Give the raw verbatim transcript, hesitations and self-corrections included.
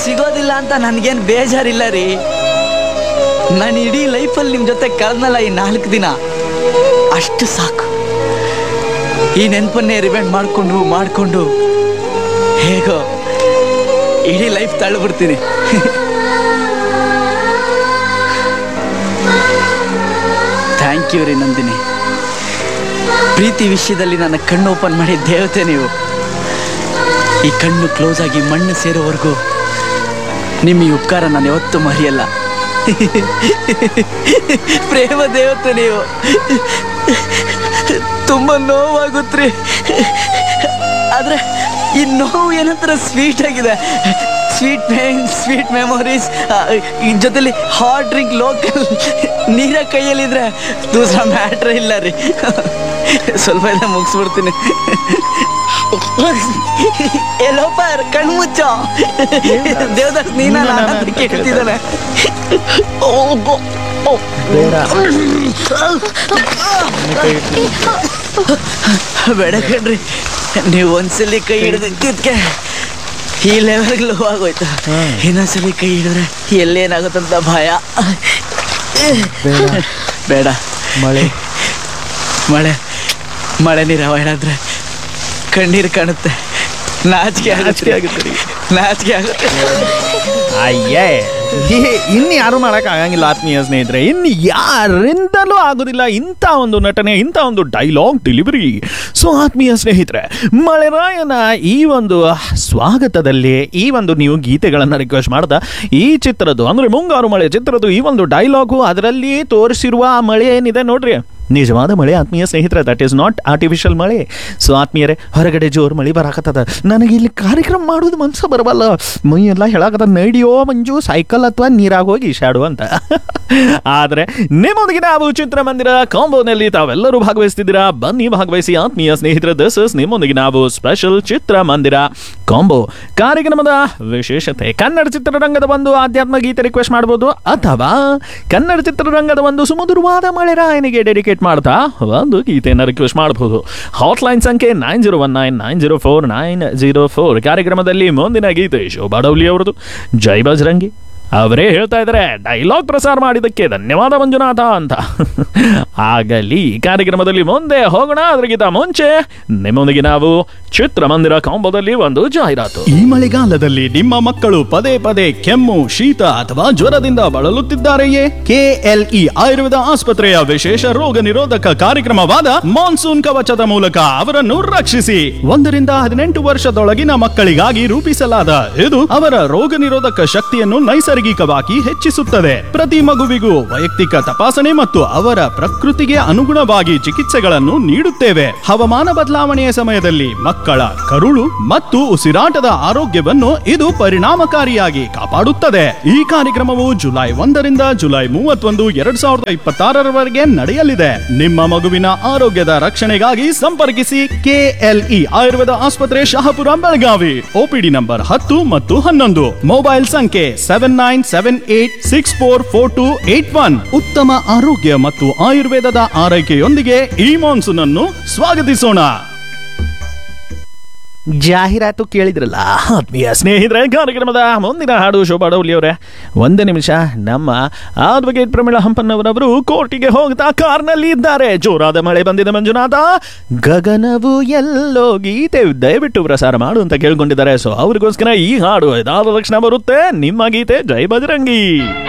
ಸಿಗೋದಿಲ್ಲ ಅಂತ ನನಗೇನು ಬೇಜಾರಿಲ್ಲ ರೀ. ನಾನು ಇಡೀ ಲೈಫಲ್ಲಿ ನಿಮ್ಮ ಜೊತೆ ಕಳೆದ್ನಲ್ಲ ಈ ನಾಲ್ಕು ದಿನ, ಅಷ್ಟು ಸಾಕು. ಈ ನೆನಪನ್ನೇ ರಿವೆಂಡ್ ಮಾಡಿಕೊಂಡು ಮಾಡಿಕೊಂಡು ಹೇಗೋ ಇಡೀ ಲೈಫ್ ತಳ್ಳಿಬಿಡ್ತೀನಿ. ಥ್ಯಾಂಕ್ ಯು ರೀ ನಂದಿನಿ. ಪ್ರೀತಿ ವಿಷಯದಲ್ಲಿ ನನ್ನ ಕಣ್ಣು ಓಪನ್ ಮಾಡಿದ ದೇವತೆ ನೀವು. ಈ ಕಣ್ಣು ಕ್ಲೋಸ್ ಆಗಿ ಮಣ್ಣು ಸೇರೋವರೆಗೂ ನಿಮ್ಮ ಈ ಉಪಕಾರ ನಾನು ಯಾವತ್ತೂ ಮರೆಯಲ್ಲ. ಪ್ರೇಮ ದೇವತೆ ನೀವು. ತುಂಬ ನೋವಾಗುತ್ತ್ರಿ, ಆದರೆ ಈ ನೋವು ಏನಂತರ ಸ್ವೀಟ್ ಆಗಿದೆ. ಸ್ವೀಟ್ ಪೇನ್, ಸ್ವೀಟ್ ಮೆಮೊರೀಸ್, ಈ ಜೊತೆಲಿ ಹಾಟ್ ಡ್ರಿಂಕ್, ಲೋಕಲ್ ನೀರ ಕೈಯಲ್ಲಿದ್ರೆ ದೂಸರ ಮ್ಯಾಟ್ರೇ ಇಲ್ಲ ರೀ. ಸ್ವಲ್ಪ ಎಲ್ಲ ಮುಗಿಸ್ಬಿಡ್ತೀನಿ. ಎಲ್ಲೋಪರ್ ಕಣ್ಣು ಮುಚ್ಚೋ. ದೇವದಾಸ್ ನೀನ ಕೇಳ್ತಿದ್ದಾನೆ. ಬೇಡ ಕಣ್ರಿ, ನೀವು ಒಂದ್ಸಲಿ ಕೈ ಹಿಡಿದಿದ್ದಕ್ಕೆ ಈ ಲೆವೆಲ್ಗೆ ಲೋ ಆಗೋಯ್ತು. ಇನ್ನೊಂದ್ಸಲಿ ಕೈ ಹಿಡಿದ್ರೆ ಎಲ್ಲೇನಾಗುತ್ತಂತ ಭಯ. ಬೇಡ. ಮಳೆ ಮಳೆ ಮಳೆ ನೀರು ಅವಾಯ್ಡ್ ಆದ್ರೆ ಕಣ್ಣೀರು ಕಾಣುತ್ತೆ, ನಾಚಿಕೆ ಆಗುತ್ತೆ ಆಗುತ್ತೆ ನಾಚಿಕೆ ಆಗುತ್ತೆ. ಅಯ್ಯೇ, ಇನ್ನು ಯಾರು ಮಾಡಕ್ ಆಗಂಗಿಲ್ಲ ಆತ್ಮೀಯ ಸ್ನೇಹಿತರೆ. ಇನ್ನು ಯಾರಿಂದಲೂ ಆಗೋದಿಲ್ಲ ಇಂಥ ಒಂದು ನಟನೆ, ಇಂಥ ಒಂದು ಡೈಲಾಗ್ ಡೆಲಿವರಿ. ಸೊ ಆತ್ಮೀಯ ಸ್ನೇಹಿತರೆ, ಮಳೆರಾಯನ ಈ ಒಂದು ಸ್ವಾಗತದಲ್ಲಿ ಈ ಒಂದು ನೀವು ಗೀತೆಗಳನ್ನು ರಿಕ್ವೆಸ್ಟ್ ಮಾಡ್ತಾ ಈ ಚಿತ್ರದ್ದು ಅಂದರೆ ಮುಂಗಾರು ಮಳೆ ಚಿತ್ರದ್ದು ಈ ಒಂದು ಡೈಲಾಗು, ಅದರಲ್ಲಿ ತೋರಿಸಿರುವ ಆ ಮಳೆ ಏನಿದೆ ನೋಡ್ರಿ, ನಿಜವಾದ ಮಳೆ ಆತ್ಮೀಯ ಸ್ನೇಹಿತರೆ. ದಟ್ ಈಸ್ ನಾಟ್ ಆರ್ಟಿಫಿಷಿಯಲ್ ಮಳೆ. ಸೊ ಆತ್ಮೀಯರೇ, ಹೊರಗಡೆ ಜೋರು ಮಳೆ ಬರಾಕತ್ತದ, ನನಗೆ ಇಲ್ಲಿ ಕಾರ್ಯಕ್ರಮ ಮಾಡೋದು ಮನಸ್ಸು ಬರಬಲ್ಲ. ಮೈ ಎಲ್ಲ ಹೇಳಾಕತ್ತ, ನಡಿಯೋ ಮಂಜು ಸೈಕಲ್ ಅಥವಾ ನೀರಾಗ ಹೋಗಿ ಈಶಾಡು ಅಂತ. ಆದರೆ ನಿಮ್ಮೊಂದಿಗೆ ನಾವು ಚಿತ್ರಮಂದಿರ ಕಾಂಬೋನಲ್ಲಿ ತಾವೆಲ್ಲರೂ ಭಾಗವಹಿಸ್ತಿದ್ದೀರಾ. ಬನ್ನಿ ಭಾಗವಹಿಸಿ ಆತ್ಮೀಯ ಸ್ನೇಹಿತರೆ. ದಿಸ್ ಇಸ್ ನಿಮ್ಮೊಂದಿಗೆ ನಾವು ಸ್ಪೆಷಲ್ ಚಿತ್ರಮಂದಿರ ಕಾಂಬೋ ಕಾರ್ಯಕ್ರಮದ ವಿಶೇಷತೆ. ಕನ್ನಡ ಚಿತ್ರರಂಗದ ಒಂದು ಆಧ್ಯಾತ್ಮ ಗೀತೆ ರಿಕ್ವೆಸ್ಟ್ ಮಾಡ್ಬೋದು, ಅಥವಾ ಕನ್ನಡ ಚಿತ್ರರಂಗದ ಒಂದು ಸುಮಧುರವಾದ ಮಳೆರಾಯನಿಗೆ ಡೆಡಿಕೇಟ್ ಮಾಡ್ತಾ ಒಂದು ಗೀತೆಯನ್ನು ರಿಕ್ವೆಸ್ಟ್ ಮಾಡಬಹುದು. ಹಾಟ್ಲೈನ್ ಸಂಖ್ಯೆ nine zero one nine nine zero four nine zero four. ಕಾರ್ಯಕ್ರಮದಲ್ಲಿ ಮುಂದಿನ ಗೀತೆ ಶೋಭಾ ಡೌಲಿ ಅವರದು, ಜೈ ಬಜರಂಗಿ. ಅವರೇ ಹೇಳ್ತಾ ಇದ್ದಾರೆ, ಡೈಲಾಗ್ ಪ್ರಸಾರ ಮಾಡಿದ್ದಕ್ಕೆ ಧನ್ಯವಾದ ಮಂಜುನಾಥ ಅಂತ. ಆಗಲಿ, ಕಾರ್ಯಕ್ರಮದಲ್ಲಿ ಮುಂದೆ ಹೋಗೋಣ. ಅದಕ್ಕಿಂತ ಮುಂಚೆ ನಿಮ್ಮೊಂದಿಗೆ ನಾವು ಚಿತ್ರಮಂದಿರ ಕಾಂಬೋದಲ್ಲಿ ಒಂದು ಜಾಹೀರಾತು. ಈ ಮಳೆಗಾಲದಲ್ಲಿ ನಿಮ್ಮ ಮಕ್ಕಳು ಪದೇ ಪದೇ ಕೆಮ್ಮು, ಶೀತ ಅಥವಾ ಜ್ವರದಿಂದ ಬಳಲುತ್ತಿದ್ದಾರೆಯೇ? ಕೆಎಲ್ಇ ಆಯುರ್ವೇದ ಆಸ್ಪತ್ರೆಯ ವಿಶೇಷ ರೋಗ ನಿರೋಧಕ ಕಾರ್ಯಕ್ರಮವಾದ ಮಾನ್ಸೂನ್ ಕವಚದ ಮೂಲಕ ಅವರನ್ನು ರಕ್ಷಿಸಿ. ಒಂದರಿಂದ ಹದಿನೆಂಟು ವರ್ಷದೊಳಗಿನ ಮಕ್ಕಳಿಗಾಗಿ ರೂಪಿಸಲಾದ ಇದು ಅವರ ರೋಗ ನಿರೋಧಕ ಶಕ್ತಿಯನ್ನು ನೈಸರ್ಗಿಕವಾಗಿ ಹೆಚ್ಚಿಸುತ್ತದೆ. ಪ್ರತಿ ಮಗುವಿಗೂ ವೈಯಕ್ತಿಕ ತಪಾಸಣೆ ಮತ್ತು ಅವರ ಪ್ರಕೃತಿಗೆ ಅನುಗುಣವಾಗಿ ಚಿಕಿತ್ಸೆಗಳನ್ನು ನೀಡುತ್ತೇವೆ. ಹವಾಮಾನ ಬದಲಾವಣೆಯ ಸಮಯದಲ್ಲಿ ಮಕ್ಕಳ ಕರುಳು ಮತ್ತು ಉಸಿರಾಟದ ಆರೋಗ್ಯವನ್ನು ಇದು ಪರಿಣಾಮಕಾರಿಯಾಗಿ ಕಾಪಾಡುತ್ತದೆ. ಈ ಕಾರ್ಯಕ್ರಮವು ಜುಲೈ ಒಂದರಿಂದ ಜುಲೈ ಮೂವತ್ತೊಂದು ಎರಡ್ ಸಾವಿರದ ಇಪ್ಪತ್ತಾರರವರೆಗೆ ನಡೆಯಲಿದೆ. ನಿಮ್ಮ ಮಗುವಿನ ಆರೋಗ್ಯದ ರಕ್ಷಣೆಗಾಗಿ ಸಂಪರ್ಕಿಸಿ ಕೆಎಲ್ಇ ಆಯುರ್ವೇದ ಆಸ್ಪತ್ರೆ, ಶಹಾಪುರ, ಬೆಳಗಾವಿ. ಓಪಿಡಿ ನಂಬರ್ ಹತ್ತು ಮತ್ತು ಹನ್ನೊಂದು. ಮೊಬೈಲ್ ಸಂಖ್ಯೆ seven nine seven eight six four four to eight one. ಉತ್ತಮ ಆರೋಗ್ಯ ಮತ್ತು ಆಯುರ್ವೇದದ ಆರೈಕೆಯೊಂದಿಗೆ ಈ ಮಾನ್ಸೂನ್ ಅನ್ನು ಸ್ವಾಗತಿಸೋಣ. ಜಾಹೀರಾತು ಕೇಳಿದ್ರಲ್ಲ ಆತ್ಮೀಯ ಸ್ನೇಹಿತರೆ. ಕಾರ್ಯಕ್ರಮದ ಮುಂದಿನ ಹಾಡು ಶೋಭಾ ಡೌಲಿ ಅವರೇ, ಒಂದು ನಿಮಿಷ. ನಮ್ಮ ಅಡ್ವೊಕೇಟ್ ಪ್ರಮೀಳಾ ಹಂಪನ್ನವರವರು ಕೋರ್ಟಿಗೆ ಹೋಗ್ತಾ ಕಾರ್ನಲ್ಲಿ ಇದ್ದಾರೆ. ಜೋರಾದ ಮಳೆ ಬಂದಿದೆ ಮಂಜುನಾಥ, ಗಗನವು ಎಲ್ಲೋ ಗೀತೆ ದಯವಿಟ್ಟು ಪ್ರಸಾರ ಮಾಡು ಅಂತ ಕೇಳ್ಕೊಂಡಿದ್ದಾರೆ. ಸೊ ಅವ್ರಿಗೋಸ್ಕರ ಈ ಹಾಡು ಇದಾದ ತಕ್ಷಣ ಬರುತ್ತೆ ನಿಮ್ಮ ಗೀತೆ ಜೈ ಬಜರಂಗಿ.